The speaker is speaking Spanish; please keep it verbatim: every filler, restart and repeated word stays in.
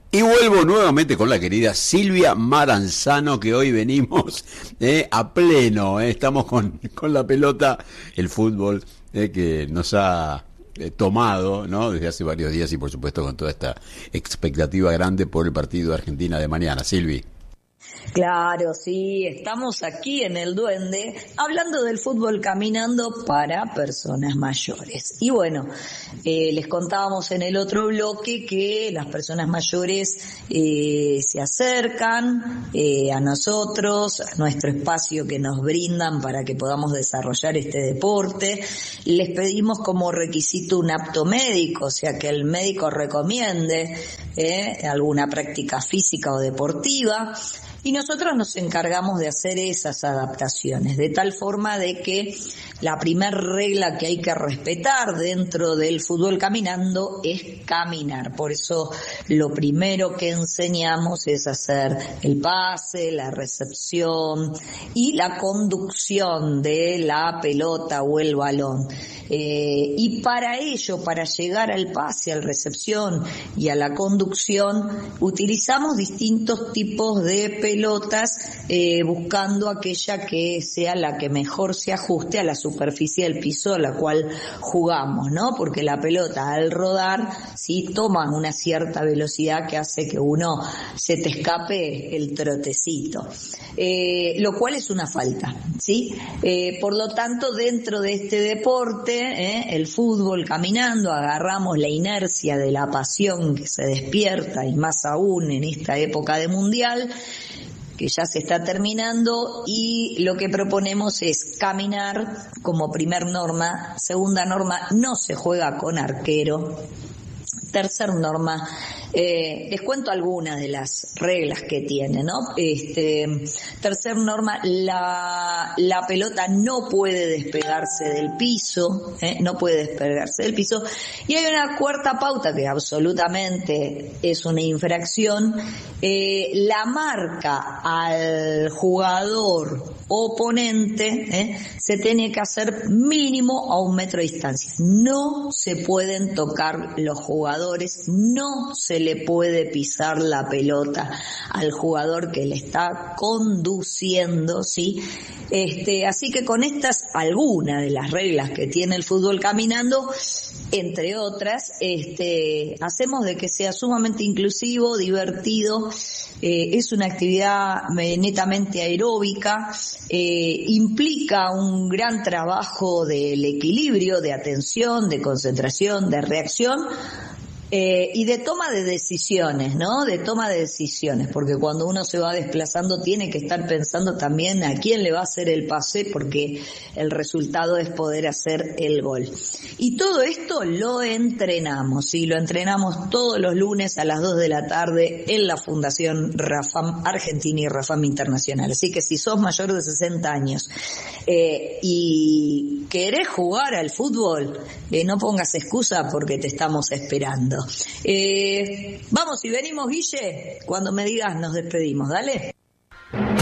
Y vuelvo nuevamente con la querida Silvia Maranzano, que hoy venimos eh, a pleno, eh, estamos con, con la pelota, el fútbol eh, que nos ha eh, tomado, ¿no?, desde hace varios días, y por supuesto con toda esta expectativa grande por el partido de Argentina de mañana. Silvi. Claro, sí, estamos aquí en El Duende hablando del fútbol caminando para personas mayores. Y bueno, eh, les contábamos en el otro bloque que las personas mayores eh, se acercan eh, a nosotros, a nuestro espacio que nos brindan para que podamos desarrollar este deporte. Les pedimos como requisito un apto médico, o sea, que el médico recomiende eh, alguna práctica física o deportiva. Y nosotros nos encargamos de hacer esas adaptaciones, de tal forma de que la primer regla que hay que respetar dentro del fútbol caminando es caminar. Por eso lo primero que enseñamos es hacer el pase, la recepción y la conducción de la pelota o el balón. Eh, y para ello, para llegar al pase, a la recepción y a la conducción, utilizamos distintos tipos de pelotas, eh, buscando aquella que sea la que mejor se ajuste a la superficie del piso a la cual jugamos, ¿no? Porque la pelota al rodar, sí, toma una cierta velocidad que hace que uno se te escape el trotecito, eh, lo cual es una falta, ¿sí? Eh, por lo tanto, dentro de este deporte, eh, el fútbol caminando, agarramos la inercia de la pasión que se despierta, y más aún en esta época de mundial, que ya se está terminando, y lo que proponemos es caminar como primer norma. Segunda norma, no se juega con arquero. Tercer norma, eh, les cuento algunas de las reglas que tiene, ¿no? Este, tercer norma, la, la pelota no puede despegarse del piso, ¿eh? no puede despegarse del piso. Y hay una cuarta pauta que absolutamente es una infracción, eh, la marca al jugador oponente ¿eh? se tiene que hacer mínimo a un metro de distancia. No se pueden tocar los jugadores, no se le puede pisar la pelota al jugador que le está conduciendo, ¿sí? Este, así que con estas, algunas de las reglas que tiene el fútbol caminando, entre otras, este, hacemos de que sea sumamente inclusivo, divertido. Eh, es una actividad netamente aeróbica, eh, implica un gran trabajo del equilibrio, de atención, de concentración, de reacción, Eh, y de toma de decisiones, ¿no? De toma de decisiones, porque cuando uno se va desplazando tiene que estar pensando también a quién le va a hacer el pase, porque el resultado es poder hacer el gol. Y todo esto lo entrenamos, y lo entrenamos todos los lunes a las dos de la tarde en la Fundación Rafam Argentina y Rafam Internacional. Así que si sos mayor de sesenta años eh, y querés jugar al fútbol, eh, no pongas excusa, porque te estamos esperando. Eh, vamos y venimos, Guille, cuando me digas nos despedimos, dale.